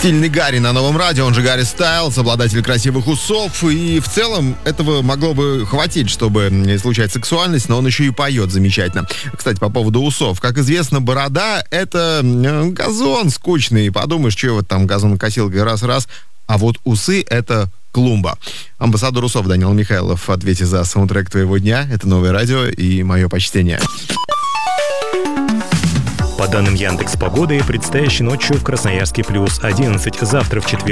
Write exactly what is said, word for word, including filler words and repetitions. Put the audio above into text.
Стильный Гарри на новом радио, он же Гарри Стайлз, обладатель красивых усов. И в целом этого могло бы хватить, чтобы излучать сексуальность, но он еще и поет замечательно. Кстати, по поводу усов. Как известно, борода — это газон скучный. Подумаешь, что вот там газонокосилкой раз-раз. А вот усы — это клумба. Амбассадор усов Данил Михайлов в ответе за саундтрек твоего дня. Это новое радио и мое почтение. По данным Яндекс.Погоды, предстоящей ночью в Красноярске плюс одиннадцать, завтра в четверг